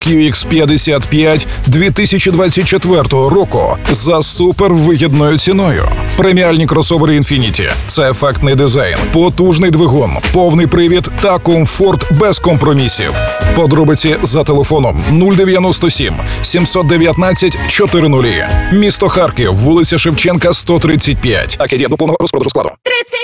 QX55 2024 року за супервигідною ціною. Преміальні кросовери Infiniti – це ефектний дизайн, потужний двигун, повний привід та комфорт без компромісів. Подробиці за телефоном 097 719 400. Місто Харків, вулиця Шевченка, 135. Акція діє до повного розпродажу складу.